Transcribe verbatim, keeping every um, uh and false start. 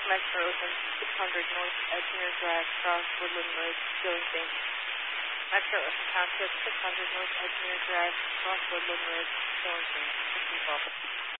Metro Open, six hundred North Edgemere Drive, Cross Woodland Road, Billington. Metro Open Township, six hundred North Edgemere Drive, Cross Woodland Road, Billington.